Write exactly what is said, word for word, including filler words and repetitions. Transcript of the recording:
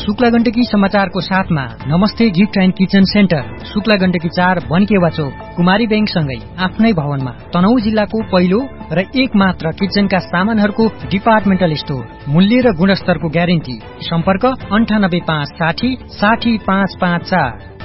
शुक्ला गण्डकी समाचारको साथमा नमस्ते gift and kitchen centre, Shukla Gandaki चार बनकेवा चोक, कुमारी ब्याङ्कसँगै आफ्नै भवनमा तनहुँ जिल्लाको पहिलो र एक मात्र किचनका सामानहरूको डिपार्टमेन्टल स्टोर। मूल्य र गुणस्तरको ग्यारेन्टी। सम्पर्क अन्ठानब्बे पाँच साठी साठी पाँच पाँच चार।